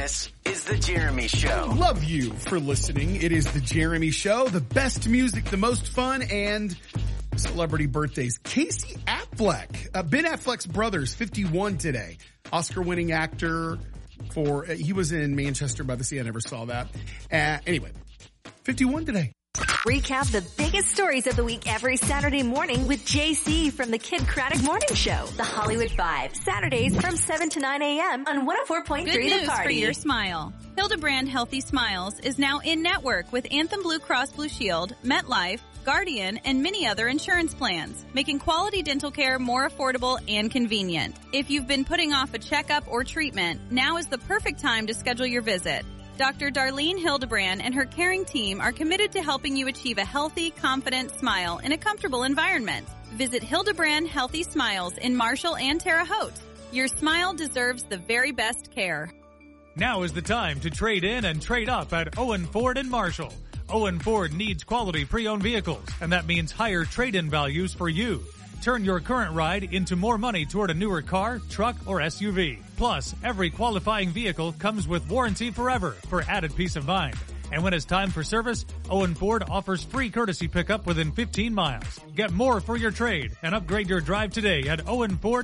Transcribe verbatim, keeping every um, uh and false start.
This is The Jeremy Show. Love you for listening. It is The Jeremy Show. The best music, the most fun, and celebrity birthdays. Casey Affleck, uh, Ben Affleck's brother's fifty-one today. Oscar-winning actor for, uh, he was in Manchester by the Sea. I never saw that. Uh, anyway, fifty-one today. Recap the biggest stories of the week every Saturday morning with J C from the Kid Craddock Morning Show. The Hollywood Five, Saturdays from seven to nine a.m. on one oh four point three Good The news Party. for your smile. Hildebrand Healthy Smiles is now in network with Anthem Blue Cross Blue Shield, MetLife, Guardian, and many other insurance plans, making quality dental care more affordable and convenient. If you've been putting off a checkup or treatment, now is the perfect time to schedule your visit. Doctor Darlene Hildebrand and her caring team are committed to helping you achieve a healthy, confident smile in a comfortable environment. Visit Hildebrand Healthy Smiles in Marshall and Terre Haute. Your smile deserves the very best care. Now is the time to trade in and trade up at Owen Ford in Marshall. Owen Ford needs quality pre-owned vehicles, and that means higher trade-in values for you. Turn your current ride into more money toward a newer car, truck, or S U V. Plus, every qualifying vehicle comes with warranty forever for added peace of mind. And when it's time for service, Owen Ford offers free courtesy pickup within fifteen miles. Get more for your trade and upgrade your drive today at Owen Ford